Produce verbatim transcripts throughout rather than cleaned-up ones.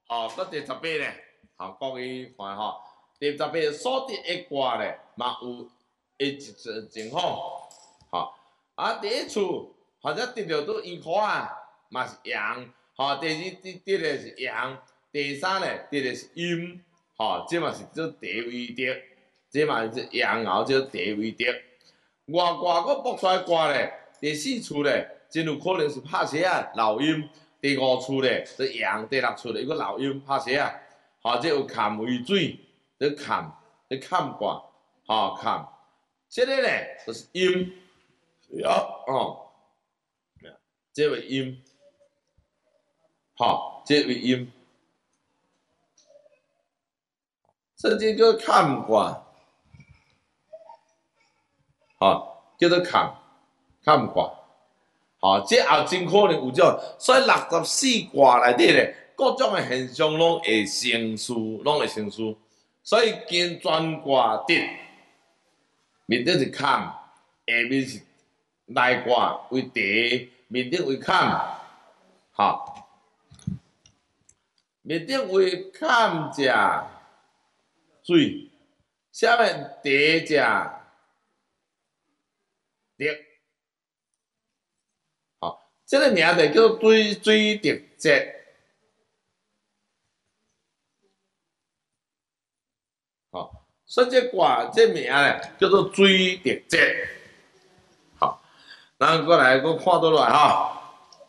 哦，搁第十八咧，好讲伊看吼，第十八所得的卦咧，嘛有一一情况，吼啊，第一处或者得到都阴科啊，嘛是阳，吼，第二得得的是阳，第三咧得的是阴，吼，这嘛是做地位德，这嘛是阳爻叫地位德。外卦搁卜出来卦咧，第四处咧，真有可能是拍斜啊，老阴。第五处咧，是阳；第六处咧，伊个老阴拍斜啊，吼，即有坎为水，即坎，即坎卦，吼坎。即个咧就是阴，哦，哦，即为阴，吼，即为阴。甚至叫坎卦，吼，叫做坎，坎卦。吼，即后真可能有种，所以六十四卦内底咧，各种诶现象拢会成事，拢会成事。所以经专卦得，面顶是坎，下面是内卦为地，面顶为坎，吼，面顶为坎者水，下面地者德。这个名就叫做水水德泽，吼，所以这卦这名咧叫做水德泽，好，咱过来我看倒来哈，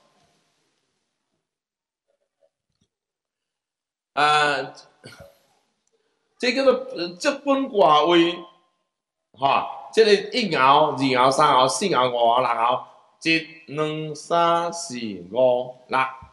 啊，这叫做这本卦为，哈，这个一爻、二爻、三爻、四爻、五爻、六爻，一、两、三、四、五、六。